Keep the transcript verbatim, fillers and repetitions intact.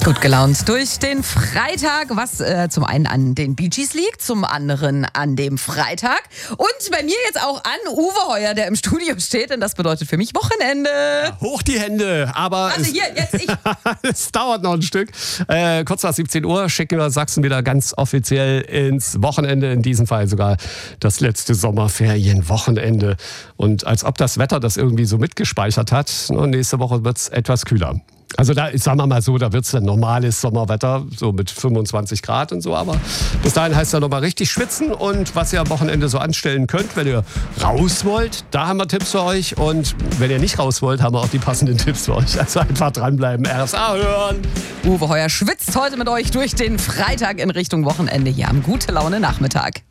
Gut gelaunt durch den Freitag, was äh, zum einen an den Bee Gees liegt, zum anderen an dem Freitag. Und bei mir jetzt auch an Uwe Heuer, der im Studio steht, denn das bedeutet für mich Wochenende. Ja, hoch die Hände, aber Also es, hier, jetzt ich. es dauert noch ein Stück. Äh, kurz nach siebzehn Uhr schicken wir Sachsen wieder ganz offiziell ins Wochenende, in diesem Fall sogar das letzte Sommerferienwochenende. Und als ob das Wetter das irgendwie so mitgespeichert hat, und nächste Woche wird es etwas kühler. Also da, sagen wir mal so, da wird es ein normales Sommerwetter, so mit fünfundzwanzig Grad und so. Aber bis dahin heißt es ja nochmal richtig schwitzen. Und was ihr am Wochenende so anstellen könnt, wenn ihr raus wollt, da haben wir Tipps für euch. Und wenn ihr nicht raus wollt, haben wir auch die passenden Tipps für euch. Also einfach dranbleiben, R S A hören. Uwe Heuer schwitzt heute mit euch durch den Freitag in Richtung Wochenende hier am Gute Laune Nachmittag.